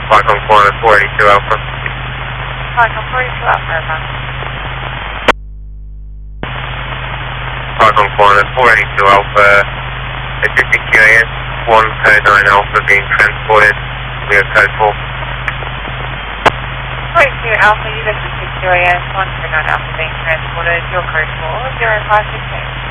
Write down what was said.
Falcon 482 Alpha. Falcon 42 Alpha, over. Falcon 482 Alpha, assisting QAS, 1 code 9 Alpha being transported via code 4. 42 Alpha, you listen to QAS, 139 Alpha being transported, your code 4, 0516.